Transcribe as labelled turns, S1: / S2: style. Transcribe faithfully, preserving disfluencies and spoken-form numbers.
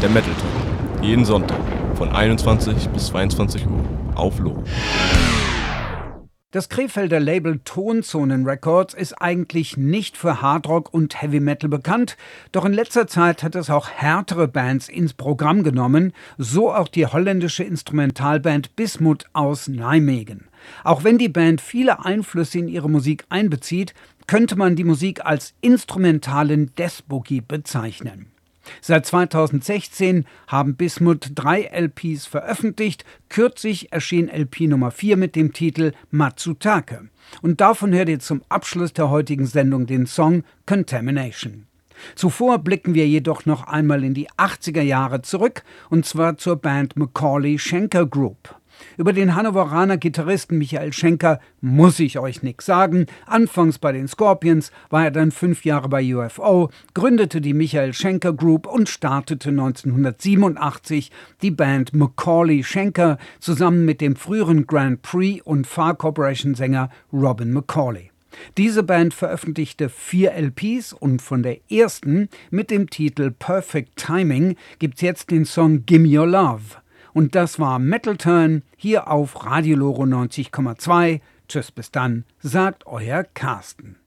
S1: der Metal Talk. Jeden Sonntag von einundzwanzig bis zweiundzwanzig Uhr auf Logo.
S2: Das Krefelder Label Tonzonen Records ist eigentlich nicht für Hardrock und Heavy Metal bekannt, doch in letzter Zeit hat es auch härtere Bands ins Programm genommen, so auch die holländische Instrumentalband Bismuth aus Nijmegen. Auch wenn die Band viele Einflüsse in ihre Musik einbezieht, könnte man die Musik als instrumentalen Death Boogie bezeichnen. Seit zweitausendsechzehn haben Bismuth drei L Ps veröffentlicht, kürzlich erschien L P Nummer vier mit dem Titel Matsutake. Und davon hört ihr zum Abschluss der heutigen Sendung den Song Contamination. Zuvor blicken wir jedoch noch einmal in die achtziger Jahre zurück, und zwar zur Band Macaulay Schenker Group. Über den Hannoveraner Gitarristen Michael Schenker muss ich euch nichts sagen. Anfangs bei den Scorpions, war er dann fünf Jahre bei U F O, gründete die Michael Schenker Group und startete neunzehnhundertsiebenundachtzig die Band Macaulay Schenker zusammen mit dem früheren Grand Prix und Far Corporation Sänger Robin Macaulay. Diese Band veröffentlichte vier L Ps und von der ersten mit dem Titel Perfect Timing gibt's jetzt den Song Gimme Your Love. Und das war Metal Turn hier auf Radio Loro neunzig Komma zwei. Tschüss, bis dann, sagt euer Carsten.